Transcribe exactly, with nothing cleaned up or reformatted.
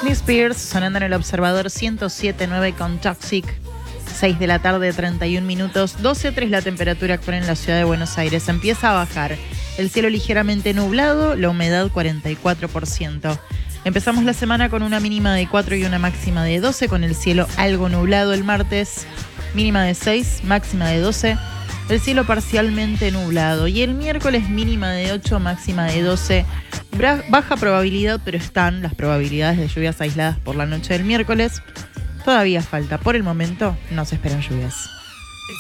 Britney Spears sonando en el Observador ciento siete punto nueve con Toxic. seis de la tarde, treinta y un minutos. doce coma tres la temperatura actual en la ciudad de Buenos Aires. Empieza a bajar. El cielo ligeramente nublado, la humedad cuarenta y cuatro por ciento. Empezamos la semana con una mínima de cuatro y una máxima de doce, con el cielo algo nublado el martes. Mínima de seis, máxima de doce. El cielo parcialmente nublado. Y el miércoles mínima de ocho, máxima de doce. Baja probabilidad, pero están las probabilidades de lluvias aisladas por la noche del miércoles. Todavía falta. Por el momento no se esperan lluvias.